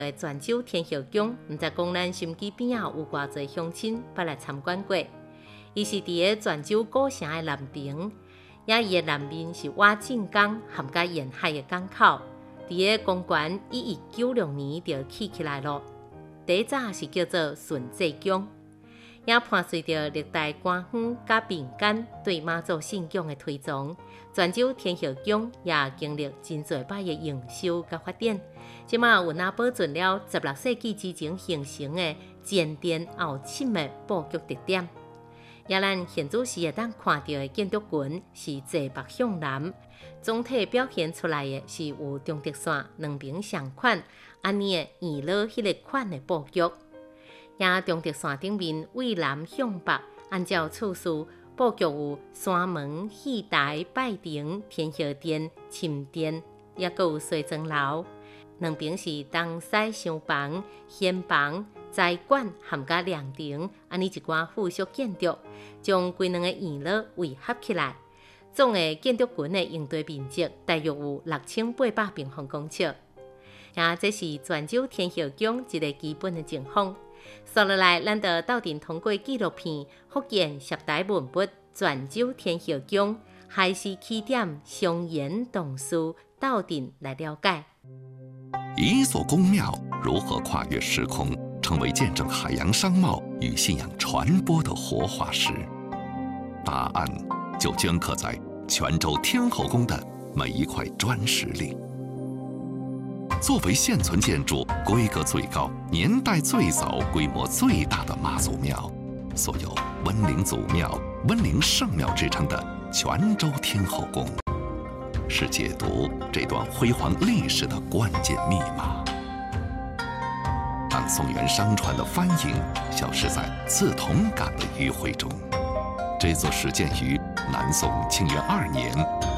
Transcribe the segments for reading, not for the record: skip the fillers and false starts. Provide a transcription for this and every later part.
的泉州天后宫，毋知讲咱心机边啊有偌侪乡亲捌来参观过。伊是伫个泉州古城的南边，也伊的南面是瓦井港含甲沿海的港口。伫个公园以1996年就起来咯。第一早是叫做顺济宫，也伴随着历代官方甲民间对妈祖信仰的推崇，泉州天后宫也经历真侪摆的营修甲发展。即马有哪保存了16世纪之前形成的前殿后沁的布局特点。也咱现主时会当看到的建筑群是坐北向南，总体表现出来的是有中直线两边相款安尼的圆螺迄个款的布局。也中直线顶面为南向北，按照次序布局有山门、戏台、拜亭、天后殿、沁殿，也佫有西庄楼。两边是东西厢房、显房、财馆含甲凉亭，安尼一寡附属建筑，将规两个圆螺围合起来。总的建筑群的用地面积大约有6800平方公尺。这是泉州天后宫一个基本的情况。接落来，咱就斗阵通过纪录片《福建摄台文物泉州天后宫海事起点松岩洞书》斗阵来了解。 一座宫庙如何跨越时空，成为见证海洋商贸与信仰传播的活化石？答案就镌刻在泉州天后宫的每一块砖石里。作为现存建筑规格最高、年代最早、规模最大的妈祖庙，所有温陵祖庙、温陵圣庙之称的泉州天后宫，是解读这段辉煌历史的关键密码。当宋元商船的帆影消失在刺桐港的余晖中，这座始建于南宋庆元2年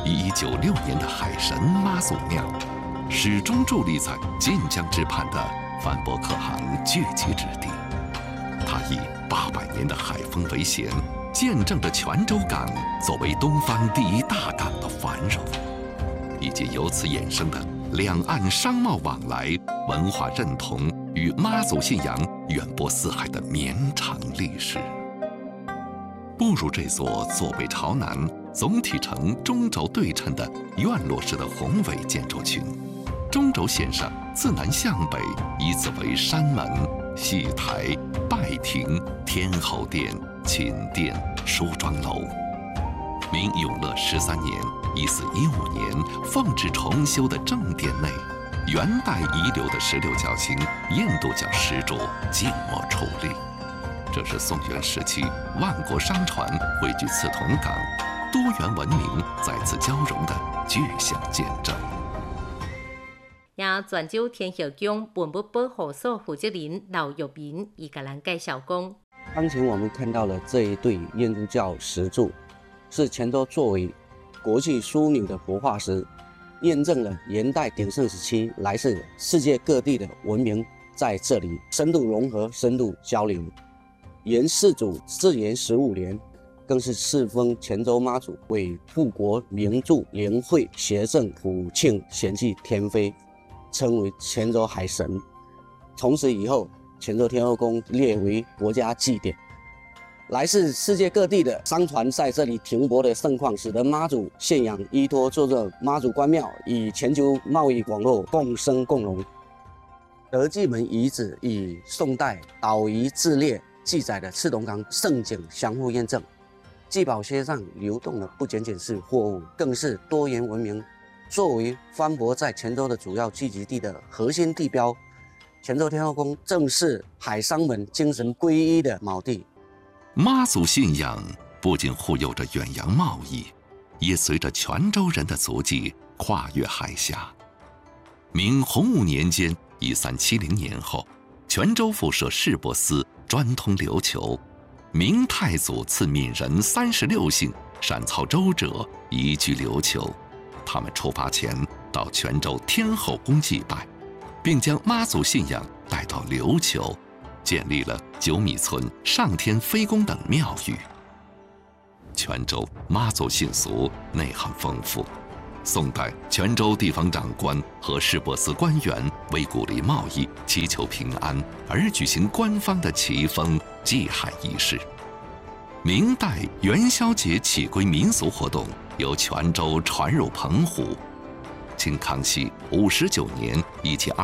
1196年的海神妈祖庙，始终伫立在晋江之畔的帆舶客行聚集之地。它以800年的海风为弦，见证着泉州港作为东方第一大港的繁荣，以及由此衍生的两岸商贸往来、文化认同与妈祖信仰远播四海的绵长历史。步入这座坐北朝南、总体呈中轴对称的院落式的宏伟建筑群，中轴线上自南向北依次为山门、戏台、拜亭、天后殿、寝殿、梳妆楼。明永乐13年（1415年）奉旨重修的正殿内，元代遗留的16角形印度角石柱静默矗立。这是宋元时期万国商船汇聚刺桐港，多元文明再次交融的具象见证。 泉州天后宫文物保护所负责人刘玉民伊甲咱介绍讲， 当前我们看到的这一对印度教石柱，是泉州作为国际枢纽的活化石，验证了元代鼎盛时期来自世界各地的文明在这里深度融合、深度交流。元世祖至元15年，更是赐封泉州妈祖为护国名著灵慧协政普庆贤妻天妃，称为泉州海神。从此以后，泉州天后宫列为国家祭典。来自世界各地的商船在这里停泊的盛况，使得妈祖信仰依托作着妈祖关庙与全球贸易网络共生共荣。德基门遗址与宋代岛屿志列记载的刺桐港盛景相互验证，祭宝街上流动的不仅仅是货物，更是多元文明。作为帆舶在泉州的主要聚集地的核心地标，泉州天后宫正是海商们精神归一的锚地。 妈祖信仰不仅护佑着远洋贸易，也随着泉州人的足迹跨越海峡。明洪武年间1370年后，泉州附设市舶司，专通琉球。明太祖赐闽人36姓擅操舟者移居琉球，他们出发前到泉州天后宫祭拜，并将妈祖信仰带到琉球，建立了九米村、上天妃宫等庙宇。泉州妈祖信俗内涵丰富， 宋代泉州地方长官和市舶司官员为鼓励贸易、祈求平安而举行官方的祈封、祭海仪式。明代元宵节起归民俗活动由泉州传入澎湖。清康熙59年（1720）